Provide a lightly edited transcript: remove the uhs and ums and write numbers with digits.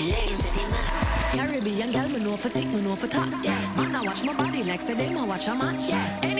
Caribbean girl, me know for tick, me know for top. Yeah, man, I watch my body like say them, I watch a match. Yeah.